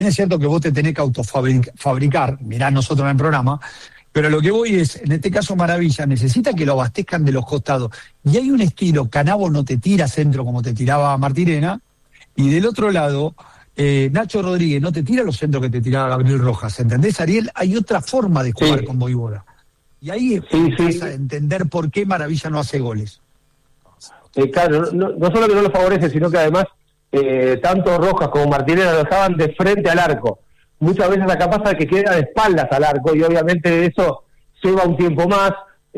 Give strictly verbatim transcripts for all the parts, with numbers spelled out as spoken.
Es cierto que vos te tenés que autofabricar, mirá nosotros en el programa, pero lo que voy es, en este caso Maravilla, necesita que lo abastezcan de los costados. Y hay un estilo, Canavo no te tira centro como te tiraba Martirena, y del otro lado, eh, Nacho Rodríguez no te tira los centros que te tiraba Gabriel Rojas, ¿entendés, Ariel? Hay otra forma de jugar sí. con Vojvoda. Y ahí sí, empieza sí. a entender por qué Maravilla no hace goles. Eh, claro, no, no solo que no lo favorece, sino que además eh, tanto Rojas como Martirena lo dejaban de frente al arco. Muchas veces acá pasa que queda de espaldas al arco y obviamente eso lleva un tiempo más,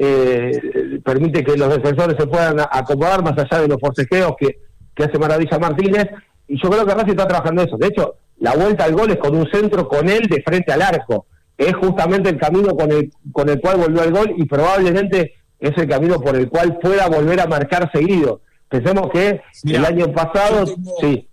eh, permite que los defensores se puedan acomodar más allá de los forcejeos que, que hace Maravilla Martínez, y yo creo que Racing está trabajando eso. De hecho, la vuelta al gol es con un centro con él de frente al arco. Es justamente el camino con el, con el cual volvió al gol y probablemente es el camino por el cual pueda volver a marcar seguido. Pensemos que Mirá, el año pasado... Yo tengo, sí.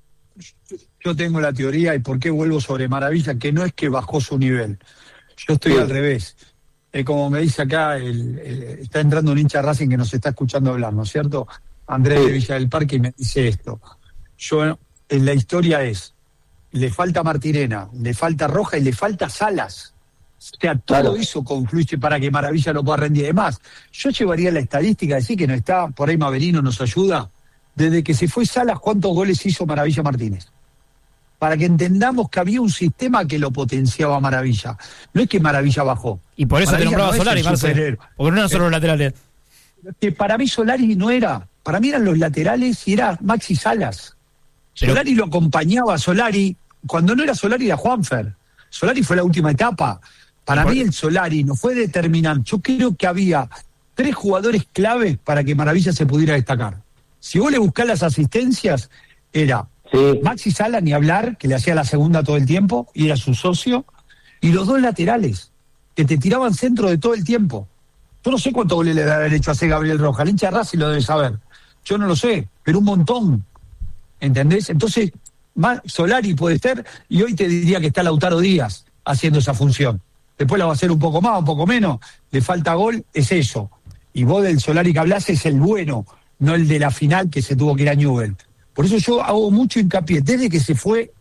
yo tengo la teoría, y por qué vuelvo sobre Maravilla, que no es que bajó su nivel. Yo estoy sí. al revés. Eh, como me dice acá, el, el, está entrando un hincha Racing que nos está escuchando hablar, ¿no es cierto? Andrés sí. de Villa del Parque, y me dice esto. Yo, en la historia es, le falta Martirena, le falta Roja y le falta Salas. O sea, todo claro. eso confluye para que Maravilla no pueda rendir. Además, yo llevaría la estadística, decir que no está, por ahí Maverino nos ayuda, desde que se fue Salas, ¿cuántos goles hizo Maravilla Martínez? Para que entendamos que había un sistema que lo potenciaba a Maravilla. No es que Maravilla bajó. Y por eso Maravilla te nombraba no Solari, Marcelo, porque no eran solo los laterales. Que para mí Solari no era. Para mí eran los laterales y era Maxi Salas. Pero... Solari lo acompañaba a Solari. Cuando no era Solari era Juanfer. Solari fue la última etapa. Para mí el Solari no fue determinante. Yo creo que había tres jugadores claves para que Maravilla se pudiera destacar. Si vos le buscás las asistencias, era sí. Maxi Sala, ni hablar, que le hacía la segunda todo el tiempo, y era su socio, y los dos laterales, que te tiraban centro de todo el tiempo. Yo no sé cuántos goles le debe haber hecho a ese Gabriel Rojas. El hincha de Racing lo debe saber. Yo no lo sé, pero un montón. ¿Entendés? Entonces, Solari puede ser, y hoy te diría que está Lautaro Díaz haciendo esa función. Después la va a hacer un poco más, un poco menos, le falta gol, es eso. Y vos del Solari que hablás es el bueno, no el de la final que se tuvo que ir a Newell. Por eso yo hago mucho hincapié, desde que se fue,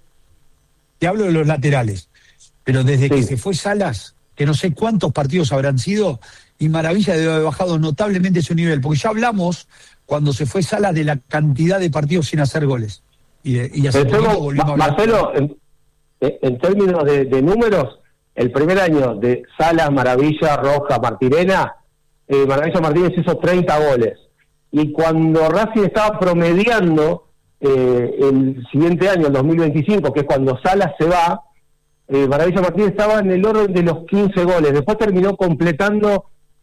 te hablo de los laterales, pero desde sí. que se fue Salas, que no sé cuántos partidos habrán sido, y Maravilla debe haber bajado notablemente su nivel, porque ya hablamos, cuando se fue Salas, de la cantidad de partidos sin hacer goles. Y, de, y hace poquito volvimos Ma- a hablar. Marcelo, en, en términos de, de números, el primer año de Salas, Maravilla, Roja, Martirena, eh, Maravilla Martínez hizo treinta goles. Y cuando Racing estaba promediando eh, el siguiente año, el dos mil veinticinco, que es cuando Salas se va, eh, Maravilla Martínez estaba en el orden de los quince goles. Después terminó completando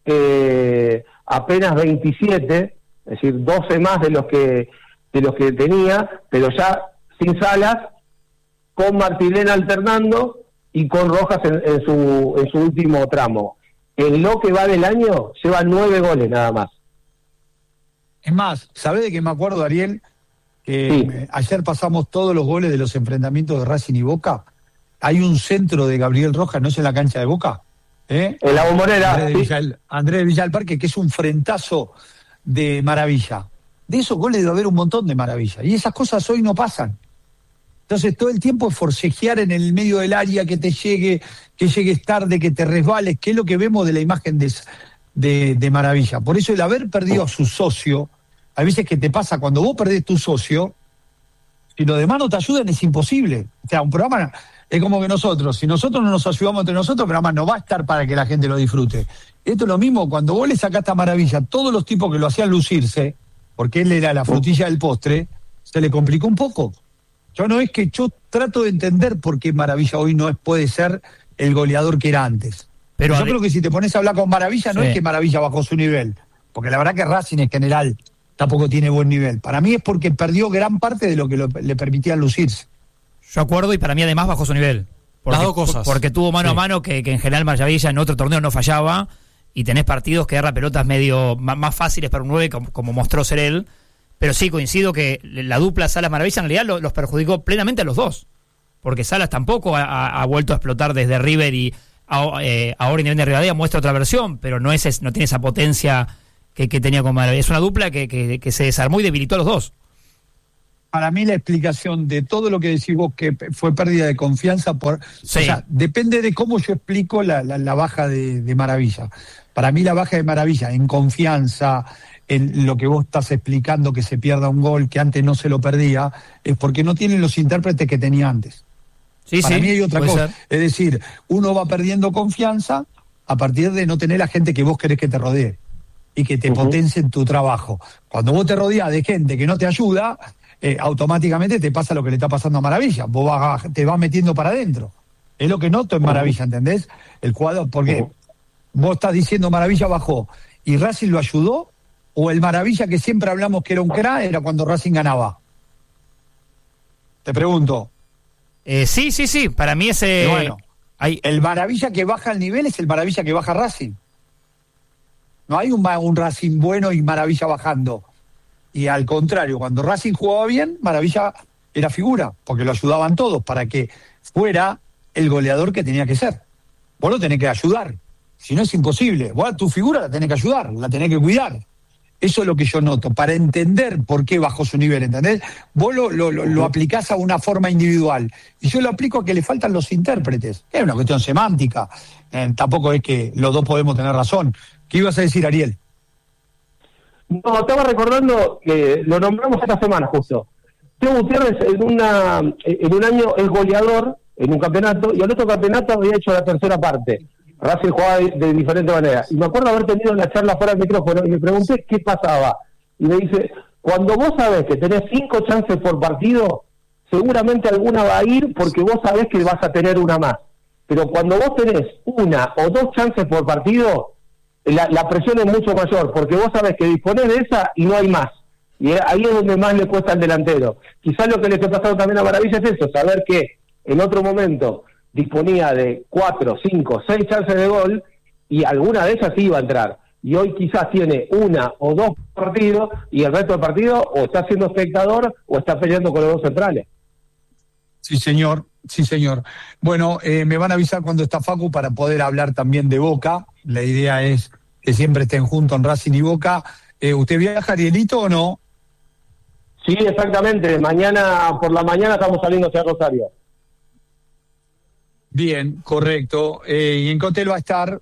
eh, apenas veintisiete, es decir, doce más de los que de los que tenía, pero ya sin Salas, con Martirena alternando y con Rojas en, en su en su último tramo. En lo que va del año, lleva nueve goles nada más. Es más, ¿sabés de qué me acuerdo, Ariel? Que Sí. eh, ayer pasamos todos los goles de los enfrentamientos de Racing y Boca. Hay un centro de Gabriel Rojas, ¿no es en la cancha de Boca? ¿Eh? En la Bombonera. Andrés de, Sí. Villa, Andrés de Villa del Parque, que es un frentazo de Maravilla. De esos goles debe haber un montón de Maravilla. Y esas cosas hoy no pasan. Entonces todo el tiempo es forcejear en el medio del área, que te llegue, que llegues tarde, que te resbales, que es lo que vemos de la imagen de, de, de Maravilla. Por eso el haber perdido a su socio, hay veces que te pasa cuando vos perdés tu socio, si los demás no te ayudan es imposible. O sea, un programa es como que nosotros, si nosotros no nos ayudamos entre nosotros, el programa no va a estar para que la gente lo disfrute. Esto es lo mismo, cuando vos le sacaste a Maravilla todos los tipos que lo hacían lucirse, porque él era la frutilla del postre, se le complicó un poco. Yo no es que yo trato de entender por qué Maravilla hoy no es, puede ser el goleador que era antes. Pero yo creo que si te pones a hablar con Maravilla, no sí. es que Maravilla bajó su nivel, porque la verdad que Racing en general tampoco tiene buen nivel. Para mí es porque perdió gran parte de lo que lo, le permitía lucirse. Yo acuerdo, y para mí además bajó su nivel. Porque, Las dos cosas. Porque tuvo mano sí. a mano que, que en general Maravilla en otro torneo no fallaba, y tenés partidos que agarra pelotas medio más, más fáciles para un nueve, como, como mostró ser él. Pero sí, coincido que la dupla Salas-Maravilla en realidad los, los perjudicó plenamente a los dos. Porque Salas tampoco ha, ha vuelto a explotar desde River, y a, eh, ahora Independiente Rivadavia muestra otra versión, pero no es no tiene esa potencia que, que tenía con Maravilla. Es una dupla que, que, que se desarmó y debilitó a los dos. para mí la explicación de todo lo que decís vos que fue pérdida de confianza, por, sí. o sea, depende de cómo yo explico la, la, la baja de, de Maravilla. Para mí la baja de Maravilla en confianza, en lo que vos estás explicando, que se pierda un gol que antes no se lo perdía, es porque no tienen los intérpretes que tenía antes. Sí, Para sí, mí hay otra cosa. Ser. Es decir, uno va perdiendo confianza a partir de no tener la gente que vos querés que te rodee y que te uh-huh. potencie en tu trabajo. Cuando vos te rodeas de gente que no te ayuda, eh, automáticamente te pasa lo que le está pasando a Maravilla. Vos vas, te vas metiendo para adentro. Es lo que noto en Maravilla, ¿entendés? El cuadro, porque uh-huh. vos estás diciendo Maravilla bajó y Racing lo ayudó, o el Maravilla que siempre hablamos que era un crack era cuando Racing ganaba. Te pregunto. Eh, sí, sí, sí, para mí ese... Bueno, hay... el Maravilla que baja el nivel es el Maravilla que baja Racing. No hay un, un Racing bueno y Maravilla bajando. Y al contrario, cuando Racing jugaba bien, Maravilla era figura, porque lo ayudaban todos para que fuera el goleador que tenía que ser. Vos lo tenés que ayudar, si no es imposible. Vos a tu figura la tenés que ayudar, la tenés que cuidar. Eso es lo que yo noto, para entender por qué bajó su nivel, ¿entendés? Vos lo, lo, lo, lo aplicás a una forma individual, y yo lo aplico a que le faltan los intérpretes. Es una cuestión semántica, eh, tampoco es que los dos podemos tener razón. ¿Qué ibas a decir, Ariel? No, estaba recordando que lo nombramos esta semana justo. Teo Gutiérrez en, una, en un año es goleador en un campeonato, y al otro campeonato había hecho la tercera parte. Racing jugaba de, de diferente manera. Y me acuerdo haber tenido una charla fuera del micrófono y me pregunté qué pasaba. Y me dice, cuando vos sabés que tenés cinco chances por partido, seguramente alguna va a ir porque vos sabés que vas a tener una más. Pero cuando vos tenés una o dos chances por partido, la, la presión es mucho mayor, porque vos sabés que disponés de esa y no hay más. Y ahí es donde más le cuesta al delantero. Quizás lo que le esté pasando también a Maravilla es eso, saber que en otro momento disponía de cuatro, cinco, seis chances de gol y alguna de ellas iba a entrar. Y hoy quizás tiene una o dos partidos y el resto del partido o está siendo espectador o está peleando con los dos centrales. Sí, señor. Sí, señor. Bueno, eh, me van a avisar cuando está Facu para poder hablar también de Boca. La idea es que siempre estén juntos en Racing y Boca. Eh, ¿Usted viaja, Arielito, o no? Sí, exactamente. Mañana, por la mañana estamos saliendo hacia Rosario. Bien, correcto. Eh, ¿Y en qué hotel va a estar?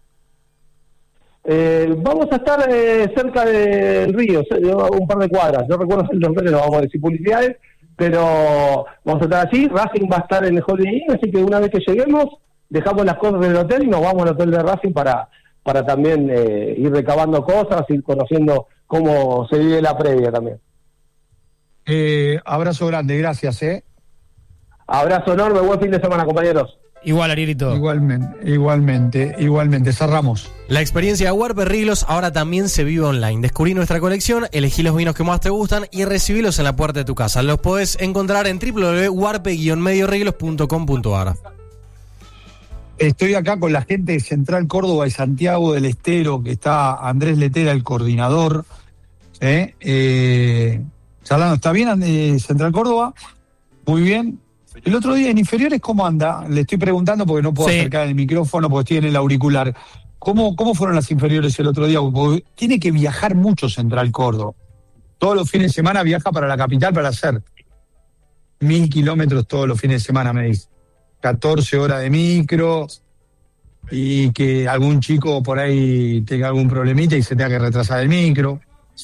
Eh, vamos a estar eh, cerca del río, un par de cuadras. No recuerdo el nombre, no vamos a decir publicidades, pero vamos a estar allí. Racing va a estar en el Holiday Inn, así que una vez que lleguemos, dejamos las cosas en el hotel y nos vamos al hotel de Racing para, para también eh, ir recabando cosas, ir conociendo cómo se vive la previa también. Eh, abrazo grande, gracias, ¿eh? Abrazo enorme, buen fin de semana, compañeros. Igual, Arielito. Igualmente, igualmente, igualmente. Cerramos. La experiencia de Warper Riglos ahora también se vive online. Descubrí nuestra colección, elegí los vinos que más te gustan y recibilos en la puerta de tu casa. Los podés encontrar en w w w punto warpe guion medio riglos punto com punto a r. Estoy acá con la gente de Central Córdoba y Santiago del Estero, que está Andrés Letera, el coordinador. ¿Eh? Eh, Charlando, ¿está bien, eh, Central Córdoba? Muy bien. El otro día en inferiores, ¿cómo anda? Le estoy preguntando porque no puedo sí. acercar el micrófono porque estoy en el auricular. ¿Cómo, cómo fueron las inferiores el otro día? Porque tiene que viajar mucho Central Córdoba. Todos los fines de semana viaja para la capital para hacer mil kilómetros todos los fines de semana, me dice. catorce horas de micro y que algún chico por ahí tenga algún problemita y se tenga que retrasar el micro.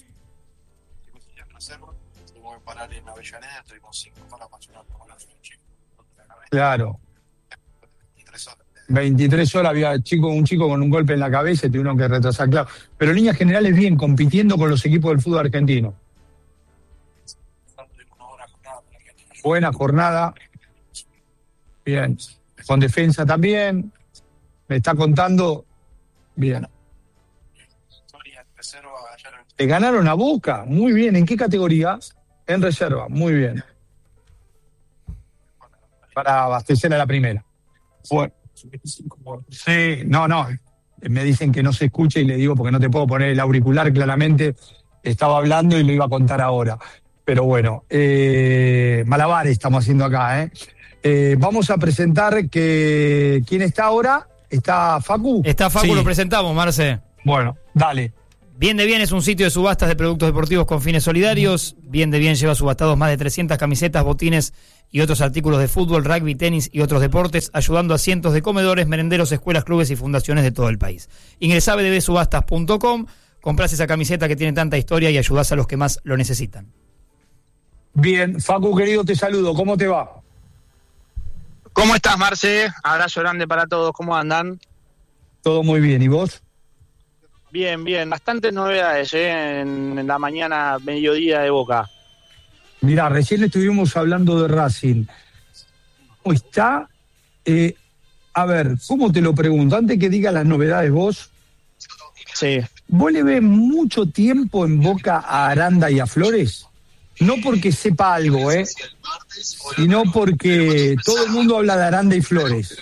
Claro. veintitrés horas había chico, un chico con un golpe en la cabeza y tuvieron que retrasar, claro. Pero en líneas generales bien, compitiendo con los equipos del fútbol argentino. Buena jornada. Bien. Con defensa también. Me está contando. Bien. Te ganaron a Boca. Muy bien. ¿En qué categoría? En reserva. Muy bien. Para abastecer a la primera. Bueno. Sí, no, no. Me dicen que no se escuche y le digo porque no te puedo poner el auricular claramente. Estaba hablando y lo iba a contar ahora. Pero bueno, eh, malabares estamos haciendo acá, ¿eh? Eh, vamos a presentar que quién está ahora. ¿Está Facu? Está Facu, sí. Lo presentamos, Marce. Bueno, dale. Bien de Bien es un sitio de subastas de productos deportivos con fines solidarios. Bien de Bien lleva subastados más de trescientas camisetas, botines y otros artículos de fútbol, rugby, tenis y otros deportes, ayudando a cientos de comedores, merenderos, escuelas, clubes y fundaciones de todo el país. Ingresá a b d b subastas punto com, comprás esa camiseta que tiene tanta historia y ayudás a los que más lo necesitan. Bien, Facu querido, te saludo. ¿Cómo te va? ¿Cómo estás, Marce? Abrazo grande para todos. ¿Cómo andan? Todo muy bien. ¿Y vos? Bien, bien. Bastantes novedades ¿eh? en, en la mañana, mediodía de Boca. Mirá, recién estuvimos hablando de Racing. ¿Cómo está? Eh, a ver, ¿cómo te lo pregunto? Antes que diga las novedades vos. Sí. ¿Vos le ves mucho tiempo en Boca a Aranda y a Flores? No porque sepa algo, ¿eh? Sino porque todo el mundo habla de Aranda y Flores.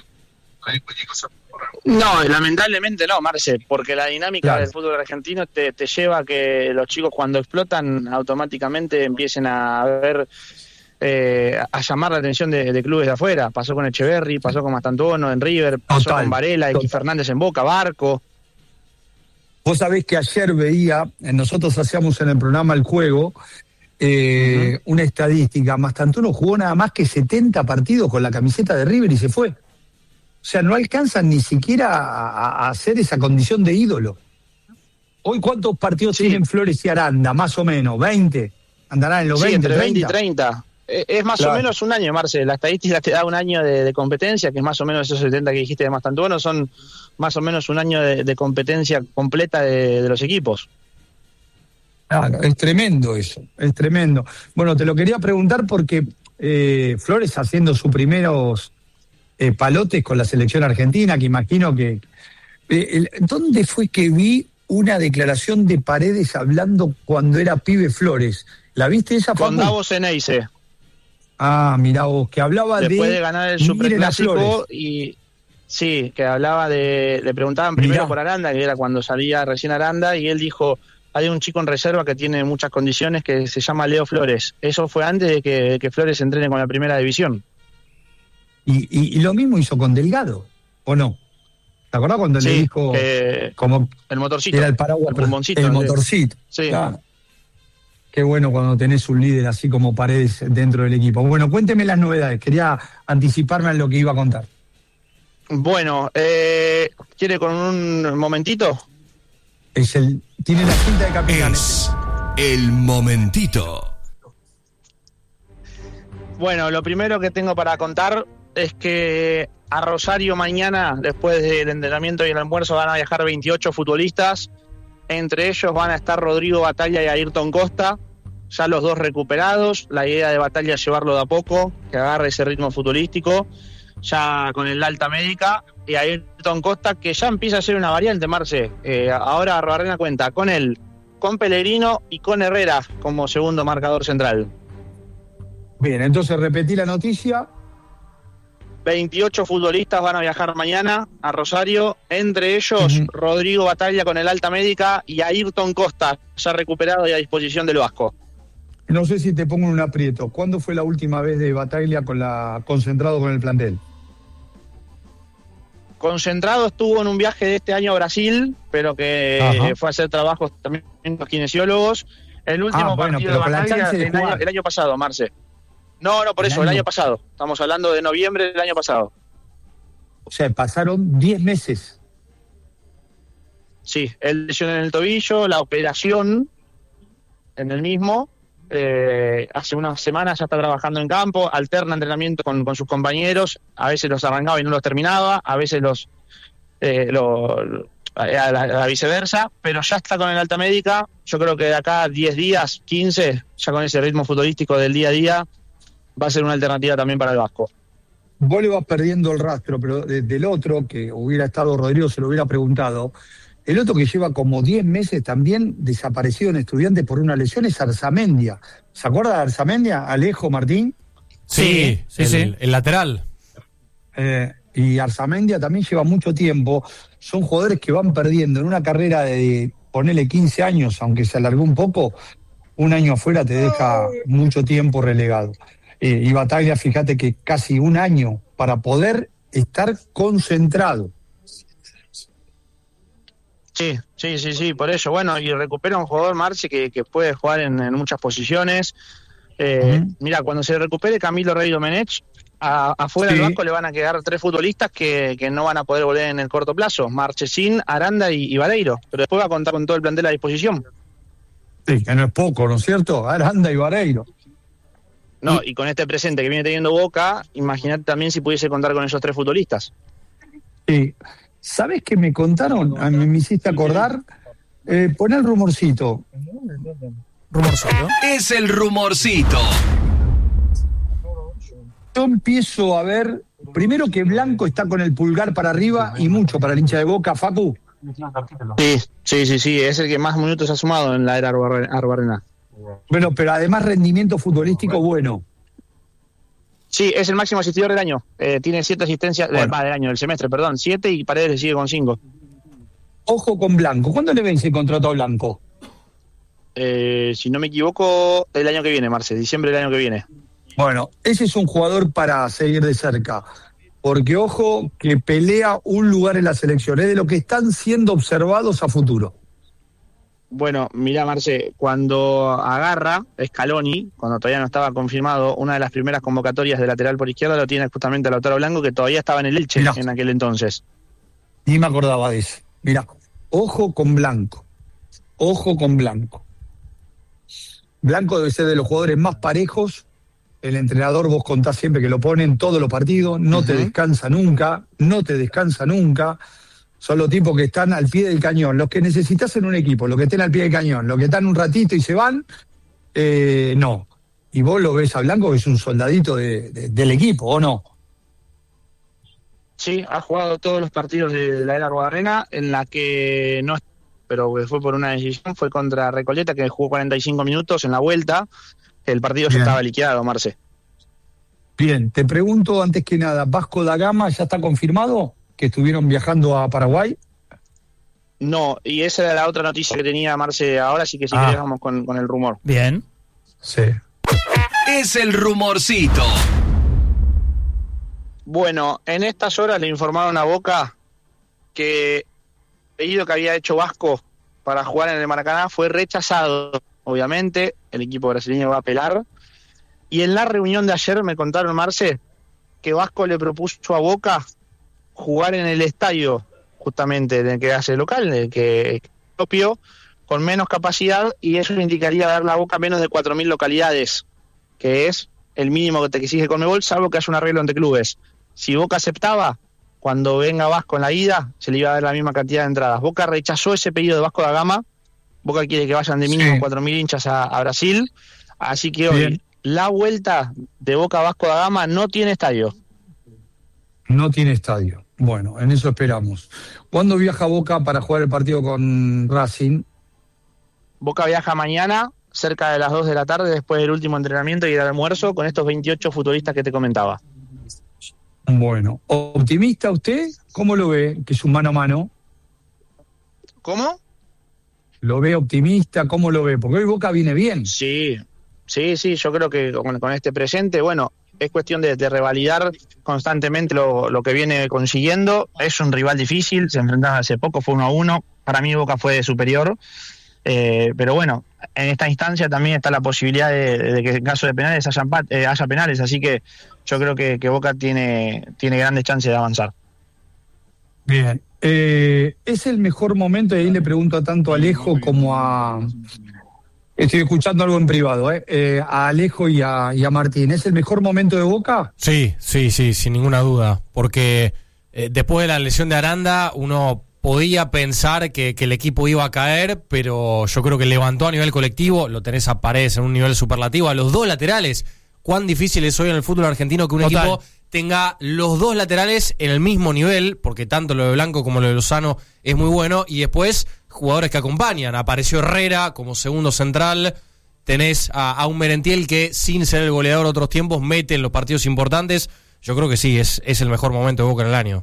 No, lamentablemente no, Marce, porque la dinámica Claro. del fútbol argentino te, te lleva a que los chicos cuando explotan automáticamente empiecen a ver, eh, a llamar la atención de, de clubes de afuera. Pasó con Echeverri, pasó con Mastantuono en River, pasó Total, con Varela, X total. Fernández en Boca, Barco. Vos sabés que ayer veía, eh, nosotros hacíamos en el programa El Juego, eh, uh-huh. una estadística. Mastantuono jugó nada más que setenta partidos con la camiseta de River y se fue. O sea, no alcanzan ni siquiera a, a hacer esa condición de ídolo. Hoy, ¿cuántos partidos sí. tienen Flores y Aranda? Más o menos, ¿veinte? ¿Andarán en los sí, veinte, entre veinte treinta? y treinta. Es más claro. o menos un año, Marce. La estadística te da un año de, de competencia, que es más o menos esos setenta que dijiste de Mastantuono, son más o menos un año de, de competencia completa de, de los equipos. Claro, es tremendo eso, es tremendo. Bueno, te lo quería preguntar porque eh, Flores haciendo sus primeros eh, palotes con la selección argentina, que imagino que... Eh, el, ¿Dónde fue que vi una declaración de Paredes hablando cuando era pibe Flores? ¿La viste esa? Con Facu? Davos Ceneice. Ah, mirá vos, que hablaba Después de... Después de ganar el Superclásico y... Sí, que hablaba de... Le preguntaban primero Mirá. por Aranda, que era cuando salía recién Aranda, y él dijo... Hay un chico en reserva que tiene muchas condiciones que se llama Leo Flores. Eso fue antes de que, de que Flores entrene con la primera división. Y, y, y lo mismo hizo con Delgado, ¿o no? ¿Te acordás cuando sí, le dijo eh, como el motorcito? Era el paraguas, el pulmoncito. El motorcito. Sí. Claro. Qué bueno cuando tenés un líder así como Paredes dentro del equipo. Bueno, cuénteme las novedades. Quería anticiparme a lo que iba a contar. Bueno, eh, ¿quiere con un momentito? Es el, tiene la cinta de capitán. Es el momentito. Bueno, lo primero que tengo para contar es que a Rosario mañana, después del entrenamiento y el almuerzo, van a viajar veintiocho futbolistas. Entre ellos van a estar Rodrigo Batalla y Ayrton Costa, ya los dos recuperados. La idea de Batalla es llevarlo de a poco, que agarre ese ritmo futbolístico, ya con el alta médica. Y Ayrton Costa, que ya empieza a ser una variante, Marce. Eh, ahora Barrena cuenta con él, con Pellegrino y con Herrera como segundo marcador central. Bien, entonces repetí la noticia. veintiocho futbolistas van a viajar mañana a Rosario, entre ellos uh-huh. Rodrigo Batalla con el alta médica y Ayrton Costa, ya recuperado y a disposición del Vasco. No sé si te pongo en un aprieto. ¿Cuándo fue la última vez de Bataglia con la concentrado con el plantel? Concentrado estuvo en un viaje de este año a Brasil, pero que Ajá. fue a hacer trabajos también con los kinesiólogos. El último ah, bueno, partido de Bataglia el, año, el año pasado, Marce. No, no, por el eso, año. el año pasado. Estamos hablando de noviembre del año pasado. O sea, pasaron diez meses. Sí, el lesión en el tobillo, la operación en el mismo. Eh, hace unas semanas ya está trabajando en campo, alterna entrenamiento con, con sus compañeros, a veces los arrancaba y no los terminaba, a veces los eh, lo, lo, a, la, a la viceversa, pero ya está con el alta médica. Yo creo que de acá a diez días, quince, ya con ese ritmo futbolístico del día a día, va a ser una alternativa también para el Vasco. Vos le vas perdiendo el rastro, pero de, del otro, que hubiera estado Rodrigo, se lo hubiera preguntado. El otro que lleva como diez meses también desaparecido en Estudiantes por una lesión es Arzamendia. ¿Se acuerda de Arzamendia, Alejo Martín? Sí, sí, el, sí. El lateral. Eh, y Arzamendia también lleva mucho tiempo. Son jugadores que van perdiendo en una carrera de, ponele quince años, aunque se alargó un poco, un año afuera te deja mucho tiempo relegado. Eh, y Bataglia, fíjate que casi un año para poder estar concentrado. Sí, sí, sí, sí, por eso. Bueno, y recupera un jugador, Marce, que, que puede jugar en, en muchas posiciones. Eh, uh-huh. Mira, cuando se recupere Camilo Rey Domenech, a, afuera sí. del Vasco le van a quedar tres futbolistas que, que no van a poder volver en el corto plazo: Marchesín, Aranda y, y Vareiro. Pero después va a contar con todo el plantel a disposición. Sí, que no es poco, ¿no es cierto? Aranda y Vareiro. No, y, y con este presente que viene teniendo Boca, imagínate también si pudiese contar con esos tres futbolistas. Sí. ¿Sabes qué me contaron? Me, me hiciste acordar. Eh, pon el rumorcito. Rumorcito. Es el rumorcito. Yo empiezo a ver, primero que Blanco está con el pulgar para arriba y mucho para el hincha de Boca, Facu. Sí, sí, sí, sí, es el que más minutos ha sumado en la era Arbarrena. Bueno, pero además rendimiento futbolístico bueno. Sí, es el máximo asistidor del año. Eh, tiene siete asistencias, bueno. eh, del año, del semestre, perdón, siete, y Paredes le sigue con cinco. Ojo con Blanco. ¿Cuándo le vence el contrato a Blanco? Eh, si no me equivoco, el año que viene, Marce, diciembre del año que viene. Bueno, ese es un jugador para seguir de cerca. Porque, ojo, que pelea un lugar en la selección. Es de lo que están siendo observados a futuro. Bueno, mirá, Marce, cuando agarra Scaloni, cuando todavía no estaba confirmado, una de las primeras convocatorias de lateral por izquierda lo tiene justamente Lautaro Blanco, que todavía estaba en el Elche Mirá. en aquel entonces. Ni me acordaba de eso. Mirá, ojo con Blanco. Ojo con Blanco. Blanco debe ser de los jugadores más parejos. El entrenador, vos contás siempre que lo pone en todos los partidos, no uh-huh. te descansa nunca, no te descansa nunca. Son los tipos que están al pie del cañón, los que necesitas en un equipo, los que estén al pie del cañón, los que están un ratito y se van, eh, no. Y vos lo ves a Blanco, que es un soldadito de, de, del equipo, ¿o no? Sí, ha jugado todos los partidos de la era Arbarrena, en la que no, pero fue por una decisión, fue contra Recoleta, que jugó cuarenta y cinco minutos en la vuelta. El partido Bien. ya estaba liquidado, Marce. Bien, te pregunto antes que nada, ¿Vasco da Gama ya está confirmado que estuvieron viajando a Paraguay? No, y esa era la otra noticia que tenía Marce ahora, así que si ah. querés vamos con, con el rumor. Bien. Sí. Es el rumorcito. Bueno, en estas horas le informaron a Boca que el pedido que había hecho Vasco para jugar en el Maracaná fue rechazado. Obviamente, el equipo brasileño va a apelar. Y en la reunión de ayer me contaron, Marce, que Vasco le propuso a Boca jugar en el estadio, justamente, en el que hace local, en el que es propio, con menos capacidad, y eso indicaría darle a Boca menos de cuatro mil localidades, que es el mínimo que te exige Conmebol, salvo que haya un arreglo entre clubes. Si Boca aceptaba, cuando venga Vasco en la ida, se le iba a dar la misma cantidad de entradas. Boca rechazó ese pedido de Vasco da Gama. Boca quiere que vayan de mínimo sí. cuatro mil hinchas a, a Brasil, así que hoy Bien. la vuelta de Boca a Vasco da Gama no tiene estadio. No tiene estadio. Bueno, en eso esperamos. ¿Cuándo viaja Boca para jugar el partido con Racing? Boca viaja mañana, cerca de las dos de la tarde, después del último entrenamiento y el almuerzo, con estos veintiocho futbolistas que te comentaba. Bueno, ¿optimista usted? ¿Cómo lo ve? Que es un mano a mano. ¿Cómo? ¿Lo ve optimista? ¿Cómo lo ve? Porque hoy Boca viene bien. Sí, sí, sí, yo creo que con, con este presente, bueno, es cuestión de, de revalidar constantemente lo, lo que viene consiguiendo. Es un rival difícil, se enfrentaron hace poco, fue uno a uno. Para mí Boca fue superior. Eh, pero bueno, en esta instancia también está la posibilidad de, de que en caso de penales haya, eh, haya penales, así que yo creo que, que Boca tiene, tiene grandes chances de avanzar. Bien. Eh, ¿Es el mejor momento? Y ahí le pregunto a tanto a Alejo como a... Estoy escuchando algo en privado, ¿eh? eh a Alejo y a, y a Martín. ¿Es el mejor momento de Boca? Sí, sí, sí, sin ninguna duda. Porque eh, después de la lesión de Aranda, uno podía pensar que, que el equipo iba a caer, pero yo creo que levantó a nivel colectivo. Lo tenés a Paredes en un nivel superlativo. A los dos laterales, cuán difícil es hoy en el fútbol argentino que un Total. equipo tenga los dos laterales en el mismo nivel, porque tanto lo de Blanco como lo de Lozano es muy bueno, y después jugadores que acompañan. Apareció Herrera como segundo central, tenés a, a un Merentiel que sin ser el goleador de otros tiempos mete en los partidos importantes. Yo creo que sí, es, es el mejor momento de Boca en el año.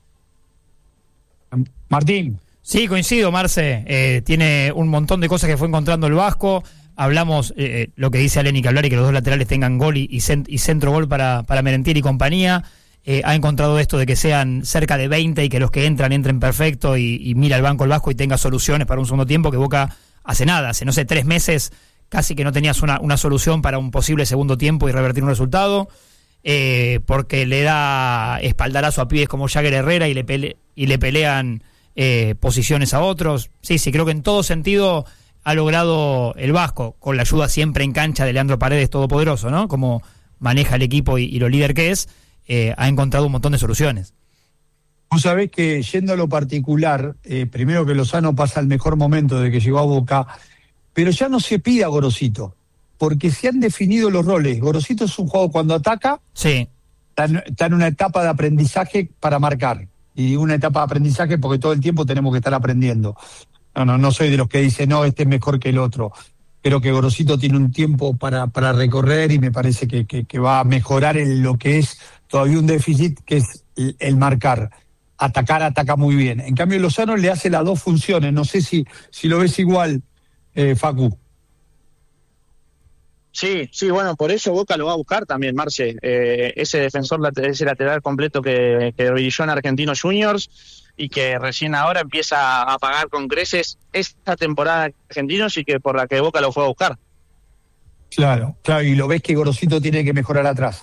Martín. Sí, coincido, Marce, eh, tiene un montón de cosas que fue encontrando el Vasco. Hablamos, eh, lo que dice Aleni, que hablar y que los dos laterales tengan gol y, y, cent- y centro gol para, para Merentiel y compañía. eh, ha encontrado esto de que sean cerca de veinte y que los que entran, entren perfecto y, y mira al banco el Vasco y tenga soluciones para un segundo tiempo, que Boca hace nada, hace no sé, tres meses casi que no tenías una, una solución para un posible segundo tiempo y revertir un resultado, eh, porque le da espaldarazo a pibes como Jagger Herrera y le, pele, y le pelean eh, posiciones a otros. Sí, sí, creo que en todo sentido ha logrado el Vasco, con la ayuda siempre en cancha de Leandro Paredes, todopoderoso, ¿no? Como maneja el equipo y, y lo líder que es, eh, ha encontrado un montón de soluciones. Vos sabés que, yendo a lo particular, eh, primero que Lozano pasa el mejor momento de que llegó a Boca, pero ya no se pide a Gorosito, porque se han definido los roles. Gorosito es un jugador cuando ataca, sí, está en, está en una etapa de aprendizaje para marcar, y una etapa de aprendizaje porque todo el tiempo tenemos que estar aprendiendo. No, no, no soy de los que dicen, no, este es mejor que el otro. Creo que Gorosito tiene un tiempo para, para recorrer y me parece que, que, que va a mejorar en lo que es todavía un déficit, que es el, el marcar. Atacar, ataca muy bien. En cambio, Lozano le hace las dos funciones. No sé si, si lo ves igual, eh, Facu. Sí, sí, bueno, por eso Boca lo va a buscar también, Marce. Eh, ese defensor, ese lateral completo que, que brilló en Argentinos Juniors y que recién ahora empieza a pagar con creces esta temporada de Argentinos y que por la que Boca lo fue a buscar. Claro, claro, y lo ves que Gorosito tiene que mejorar atrás.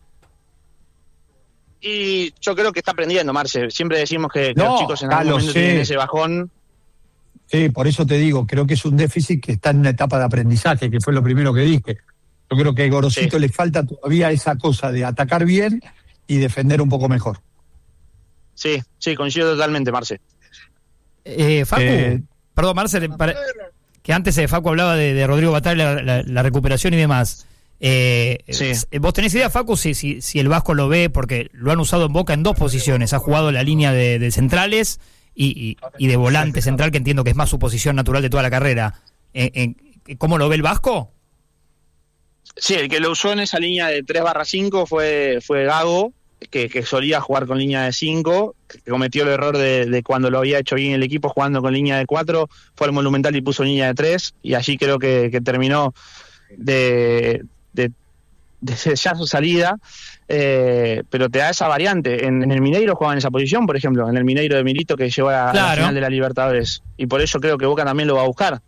Y yo creo que está aprendiendo, Marce. Siempre decimos que, que No, los chicos en algún momento sé. tienen ese bajón. Sí, por eso te digo, creo que es un déficit que está en una etapa de aprendizaje, que fue lo primero que dije. Yo creo que a Gorosito Sí. le falta todavía esa cosa de atacar bien y defender un poco mejor. Sí, sí, coincido totalmente, Marce. Eh, Facu, Eh, perdón, Marcel, para- que antes de Facu hablaba de, de Rodrigo Batalla, la, la, la recuperación y demás. Eh, Sí. eh, ¿Vos tenés idea, Facu, si, si, si el Vasco lo ve? Porque lo han usado en Boca en dos posiciones. Ha jugado la línea de, de centrales y, y, y de volante central, que entiendo que es más su posición natural de toda la carrera. Eh, eh, ¿Cómo lo ve el Vasco? Sí, el que lo usó en esa línea de tres barra cinco fue, fue Gago, que, que solía jugar con línea de cinco, que cometió el error de, de cuando lo había hecho bien el equipo jugando con línea de cuatro, fue al Monumental y puso línea de tres, y allí creo que, que terminó de, de, de ya su salida, eh, pero te da esa variante. En, en el Mineiro juega en esa posición, por ejemplo, en el Mineiro de Milito que llegó a, Claro. a la final de la Libertadores, y por eso creo que Boca también lo va a buscar.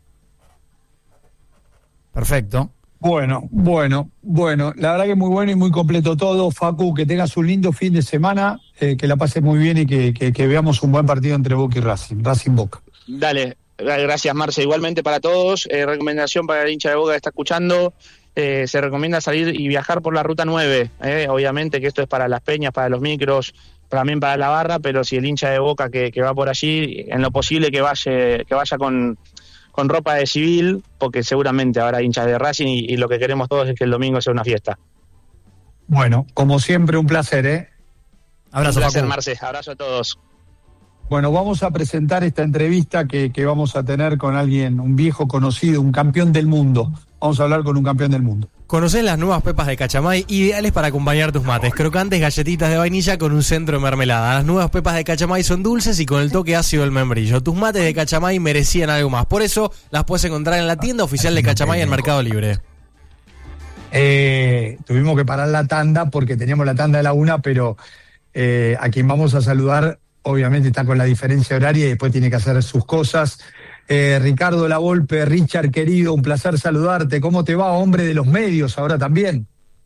Perfecto. Bueno, bueno, bueno, la verdad que muy bueno y muy completo todo. Facu, que tengas un lindo fin de semana, eh, que la pases muy bien y que, que, que veamos un buen partido entre Boca y Racing, Racing Boca. Dale, gracias Marce, igualmente para todos. Eh, recomendación para el hincha de Boca que está escuchando, eh, se recomienda salir y viajar por la ruta nueve, eh, obviamente que esto es para las peñas, para los micros, también para la barra, pero si el hincha de Boca que, que va por allí, en lo posible que vaya, que vaya con, con ropa de civil, porque seguramente habrá hinchas de Racing y, y lo que queremos todos es que el domingo sea una fiesta. Bueno, como siempre, un placer, ¿eh? Abrazo, Un placer, Facu. Marce, abrazo a todos. Bueno, vamos a presentar esta entrevista que, que vamos a tener con alguien, un viejo conocido, un campeón del mundo. Vamos a hablar con un campeón del mundo. ¿Conocés las nuevas pepas de Cachamay? Ideales para acompañar tus mates. Crocantes galletitas de vainilla con un centro de mermelada. Las nuevas pepas de Cachamay son dulces y con el toque ácido del membrillo. Tus mates de Cachamay merecían algo más. Por eso las puedes encontrar en la tienda oficial de Cachamay en Mercado Libre. Eh, tuvimos que parar la tanda porque teníamos la tanda de la una, pero eh, a quien vamos a saludar, obviamente está con la diferencia horaria y después tiene que hacer sus cosas. Eh, Ricardo Lavolpe, Richard querido, un placer saludarte. ¿Cómo te va, hombre de los medios, ahora también?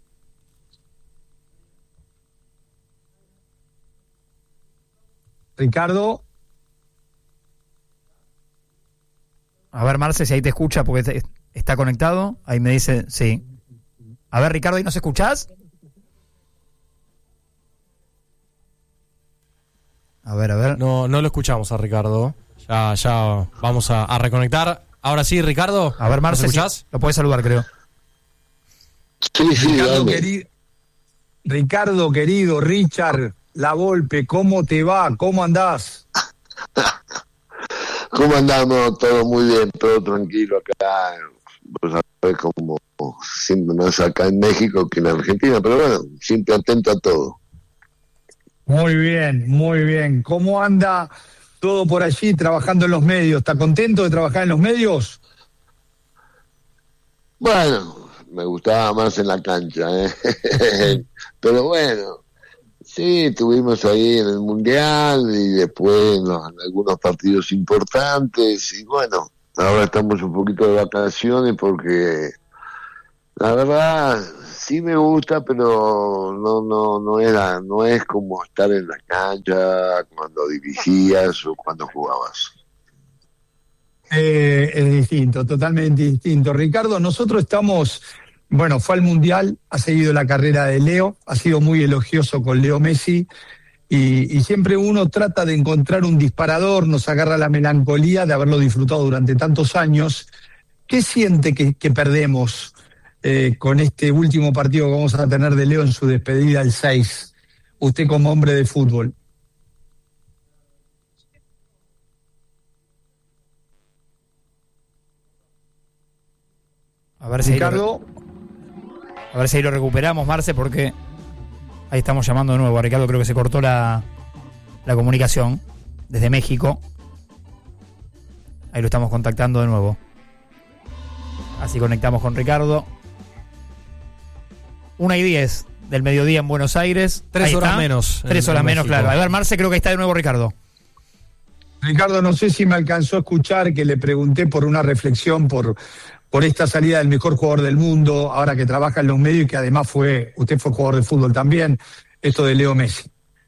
Ricardo. A ver, Marce, si ahí te escucha, porque te- está conectado. Ahí me dice, sí. A ver, Ricardo, ¿ahí nos escuchás? A ver, a ver. No, no lo escuchamos a Ricardo. Ya, ya vamos a, a reconectar. Ahora sí, Ricardo. A ver, Marce, ¿nos si- escuchás? lo puedes saludar, creo. Sí, sí, Ricardo, dale. querido, Ricardo querido, Richard Lavolpe, ¿cómo te va? ¿Cómo andás? ¿Cómo andamos? Todo muy bien, todo tranquilo acá. Vos sabés cómo siempre más acá en México que en Argentina, pero bueno, siempre atento a todo. Muy bien, muy bien. ¿Cómo anda todo por allí trabajando en los medios? ¿Está contento de trabajar en los medios? Bueno, me gustaba más en la cancha, ¿eh? Pero bueno, Sí, estuvimos ahí en el Mundial y después en, los, en algunos partidos importantes y bueno, ahora estamos un poquito de vacaciones porque la verdad sí me gusta, pero no no no era no es como estar en la cancha cuando dirigías o cuando jugabas. Eh, es distinto, totalmente distinto. Ricardo, nosotros estamos, bueno, fue al Mundial, ha seguido la carrera de Leo, ha sido muy elogioso con Leo Messi y, y siempre uno trata de encontrar un disparador, nos agarra la melancolía de haberlo disfrutado durante tantos años. ¿Qué siente que, que perdemos eh, con este último partido que vamos a tener de Leo en su despedida el seis? Usted como hombre de fútbol. A ver si Ricardo. Lo, a ver si ahí lo recuperamos, Marce, porque ahí estamos llamando de nuevo a Ricardo. Creo que se cortó la, la comunicación desde México. Ahí lo estamos contactando de nuevo. Así conectamos con Ricardo. Una y diez del mediodía en Buenos Aires. Tres Ahí horas está. menos. Tres horas menos, claro. A ver, Marce, creo que ahí está de nuevo Ricardo. Ricardo, no sé si me alcanzó a escuchar que le pregunté por una reflexión por, por esta salida del mejor jugador del mundo, ahora que trabaja en los medios y que además fue, usted fue jugador de fútbol también, esto de Leo Messi.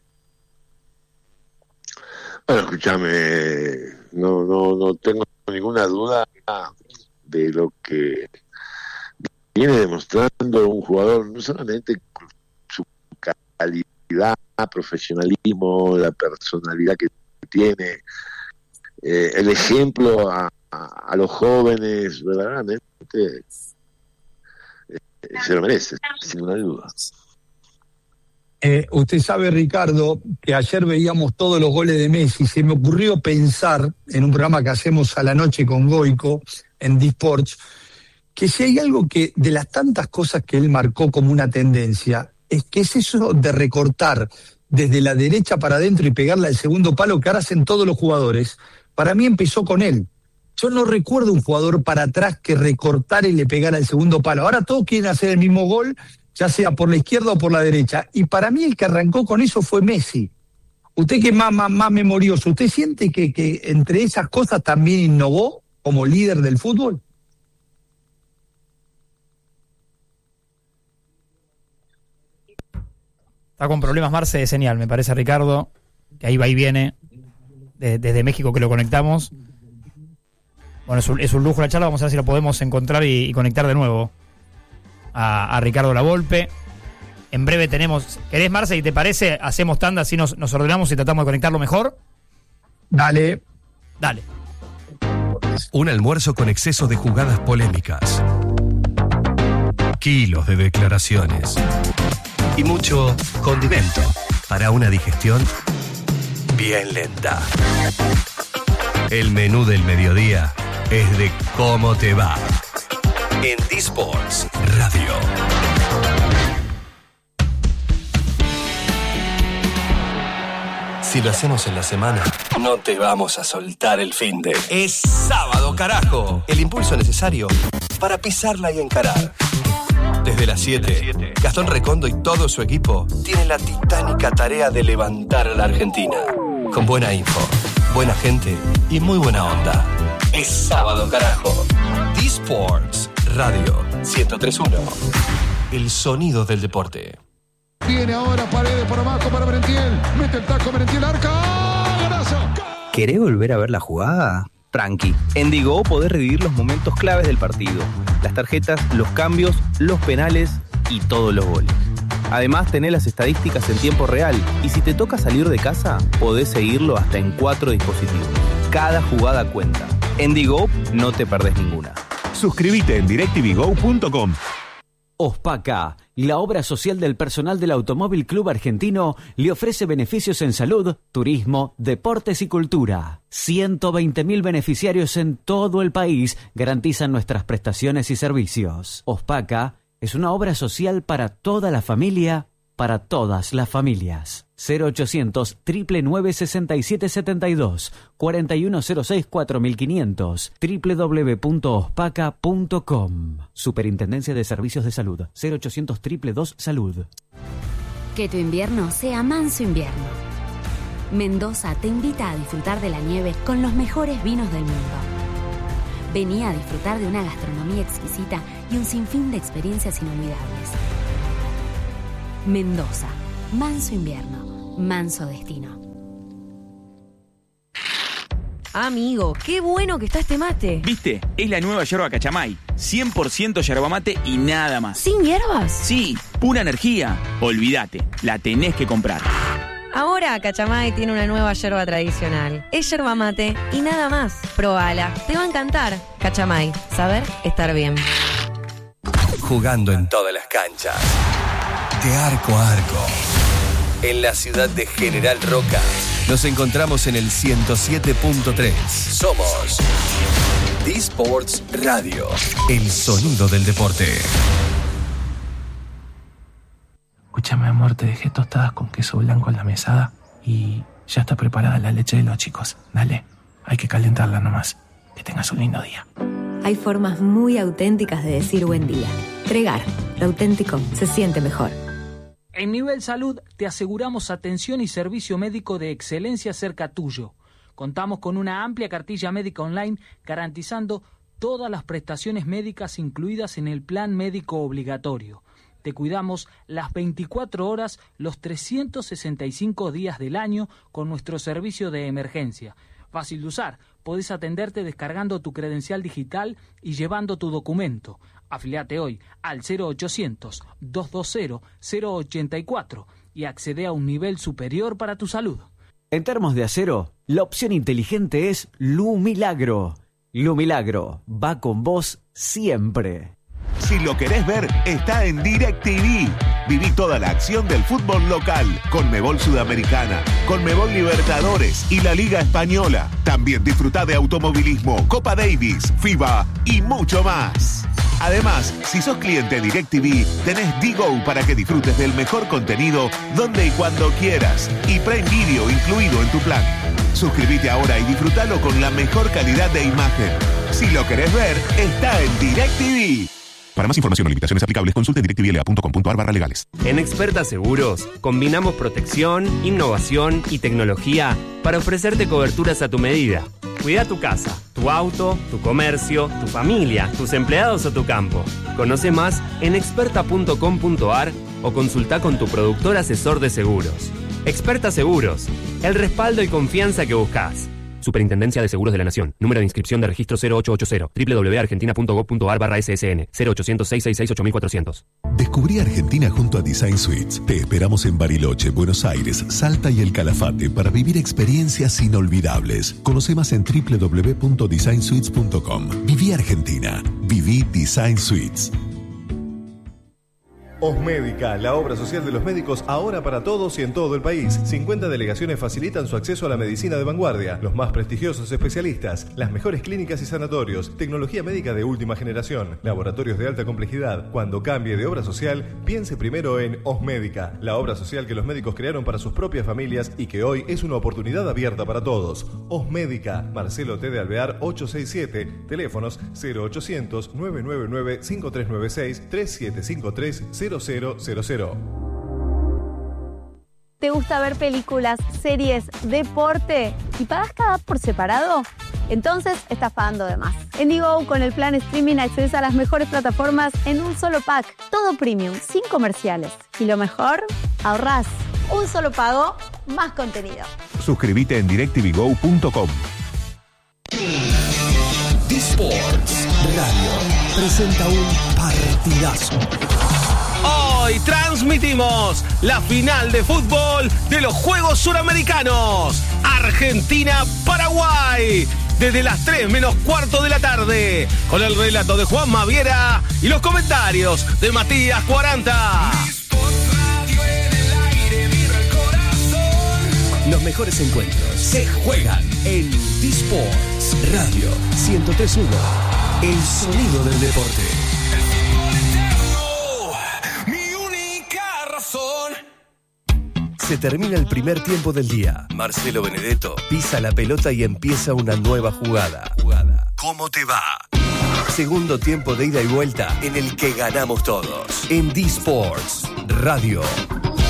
Bueno, escúchame, no, no, no tengo ninguna duda de lo que viene demostrando un jugador, no solamente su calidad, profesionalismo, la personalidad que tiene, eh, el ejemplo a, a, a los jóvenes, verdaderamente eh, se lo merece, sin ninguna duda. Eh, usted sabe, Ricardo, que ayer veíamos todos los goles de Messi. Se me ocurrió pensar, en un programa que hacemos a la noche con Goico, en D-Sports, que si hay algo que, de las tantas cosas que él marcó como una tendencia, es que es eso de recortar desde la derecha para adentro y pegarle al segundo palo que ahora hacen todos los jugadores. Para mí empezó con él. Yo no recuerdo un jugador para atrás que recortara y le pegara al segundo palo. Ahora todos quieren hacer el mismo gol, ya sea por la izquierda o por la derecha. Y para mí el que arrancó con eso fue Messi. Usted que es más, más, más memorioso, ¿usted siente que, que entre esas cosas también innovó como líder del fútbol? Está con problemas Marce de señal, me parece, Ricardo, que ahí va y viene, de, desde México que lo conectamos. Bueno, es un, es un lujo la charla, vamos a ver si lo podemos encontrar y, y conectar de nuevo a, a Ricardo Lavolpe. En breve tenemos, ¿querés, Marce? ¿Y te parece? Hacemos tanda, así nos, nos ordenamos y tratamos de conectarlo mejor. Dale. Dale. Un almuerzo con exceso de jugadas polémicas, kilos de declaraciones y mucho condimento para una digestión bien lenta. El menú del mediodía es de cómo te va en D-Sports Radio. Si lo hacemos en la semana, no te vamos a soltar el finde. Es sábado, carajo. El impulso necesario para pisarla y encarar. Desde las siete, Gastón Recondo y todo su equipo tienen la titánica tarea de levantar a la Argentina. Con buena info, buena gente y muy buena onda. Es sábado, carajo. D-Sports Radio ciento tres punto uno. El sonido del deporte. Viene ahora Paredes por abajo para Merentiel. Mete el taco Merentiel, arca. ¡Golazo! ¿Querés volver a ver la jugada? Tranqui. En Digo podés revivir los momentos claves del partido. Las tarjetas, los cambios, los penales y todos los goles. Además, tenés las estadísticas en tiempo real. Y si te toca salir de casa, podés seguirlo hasta en cuatro dispositivos. Cada jugada cuenta. En Digo no te perdés ninguna. Suscríbete en directv go punto com. Ospaca, la obra social del personal del Automóvil Club Argentino, le ofrece beneficios en salud, turismo, deportes y cultura. ciento veinte mil beneficiarios en todo el país garantizan nuestras prestaciones y servicios. Ospaca es una obra social para toda la familia, para todas las familias. cero ochocientos, nueve nueve nueve, seis siete siete dos, cuatro uno cero seis, cuatro cinco cero cero, doble u doble u doble u punto ospaca punto com. Superintendencia de Servicios de Salud, cero ochocientos, dos dos dos, salud. Que tu invierno sea manso invierno. Mendoza te invita a disfrutar de la nieve con los mejores vinos del mundo. Vení a disfrutar de una gastronomía exquisita y un sinfín de experiencias inolvidables. Mendoza, manso invierno, manso destino. Amigo, qué bueno que está este mate. ¿Viste? Es la nueva yerba Cachamay. cien por ciento yerba mate y nada más. ¿Sin hierbas? Sí, pura energía. Olvídate, la tenés que comprar. Ahora Cachamay tiene una nueva yerba tradicional. Es yerba mate y nada más. Probala, te va a encantar. Cachamay, saber estar bien. Jugando en todas las canchas. De arco a arco. En la ciudad de General Roca. Nos encontramos en el ciento siete punto tres. Somos D-Sports Radio. El sonido del deporte. Escúchame, amor, te dejé tostadas con queso blanco en la mesada y ya está preparada la leche de los chicos. Dale, hay que calentarla nomás. Que tengas un lindo día. Hay formas muy auténticas de decir buen día. Tregar, lo auténtico se siente mejor. En Nivel Salud te aseguramos atención y servicio médico de excelencia cerca tuyo. Contamos con una amplia cartilla médica online garantizando todas las prestaciones médicas incluidas en el plan médico obligatorio. Te cuidamos las veinticuatro horas, los trescientos sesenta y cinco días del año con nuestro servicio de emergencia. Fácil de usar, podés atenderte descargando tu credencial digital y llevando tu documento. Afiliate hoy al cero ochocientos, doscientos veinte, cero ochenta y cuatro y accede a un nivel superior para tu salud. En Termos de Acero, la opción inteligente es Lu Milagro. Lu Milagro va con vos siempre. Si lo querés ver, está en DirecTV. Viví toda la acción del fútbol local, Conmebol Sudamericana, Conmebol Libertadores y la Liga Española. También disfrutá de automovilismo, Copa Davis, FIBA y mucho más. Además, si sos cliente DirecTV, tenés D-Go para que disfrutes del mejor contenido donde y cuando quieras. Y Prime Video incluido en tu plan. Suscríbete ahora y disfrutalo con la mejor calidad de imagen. Si lo querés ver, está en DirecTV. Para más información o limitaciones aplicables, consulte directvla.com.ar barra legales. En Experta Seguros, combinamos protección, innovación y tecnología para ofrecerte coberturas a tu medida. Cuida tu casa, tu auto, tu comercio, tu familia, tus empleados o tu campo. Conoce más en experta punto com punto ar o consulta con tu productor asesor de seguros. Experta Seguros, el respaldo y confianza que buscas. Superintendencia de Seguros de la Nación. Número de inscripción de registro cero ocho ocho cero. doble u doble u doble u punto argentina punto gob punto ar barra ese ese ene. cero ochocientos, seiscientos sesenta y seis, ocho mil cuatrocientos. Descubrí Argentina junto a Design Suites. Te esperamos en Bariloche, Buenos Aires, Salta y El Calafate para vivir experiencias inolvidables. Conoce más en doble u doble u doble u punto design suites punto com. Viví Argentina. Viví Design Suites. Osmédica, la obra social de los médicos ahora para todos y en todo el país. cincuenta delegaciones facilitan su acceso a la medicina de vanguardia, los más prestigiosos especialistas, las mejores clínicas y sanatorios, tecnología médica de última generación, laboratorios de alta complejidad. Cuando cambie de obra social, piense primero en Osmédica, la obra social que los médicos crearon para sus propias familias y que hoy es una oportunidad abierta para todos. Osmédica, Marcelo T. de Alvear ochocientos sesenta y siete, teléfonos cero ochocientos, nueve nueve nueve, cinco tres nueve seis, tres siete cinco tres, cero cero cero cero. ¿Te gusta ver películas, series, deporte y pagas cada por separado? Entonces estás pagando de más. En Digo, con el plan streaming accedes a las mejores plataformas en un solo pack. Todo premium, sin comerciales. Y lo mejor, ahorrás. Un solo pago, más contenido. Suscríbete en directvgo punto com. D-Sports Radio presenta un partidazo. Hoy transmitimos la final de fútbol de los Juegos Suramericanos. Argentina-Paraguay. Desde las tres menos cuarto de la tarde. Con el relato de Juan Maviera y los comentarios de Matías cuarenta. Los mejores encuentros se juegan en D-Sports Radio ciento tres punto uno. El sonido del deporte. Se termina el primer tiempo del día. Marcelo Benedetto pisa la pelota y empieza una nueva jugada. Jugada. ¿Cómo te va? Segundo tiempo de ida y vuelta en el que ganamos todos. En D-Sports Radio.